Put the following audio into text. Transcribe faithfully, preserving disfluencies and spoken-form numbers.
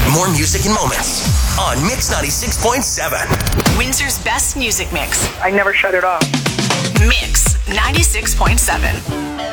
More music and moments on Mix ninety-six point seven. Windsor's best music mix. I never shut it off. Mix ninety-six point seven.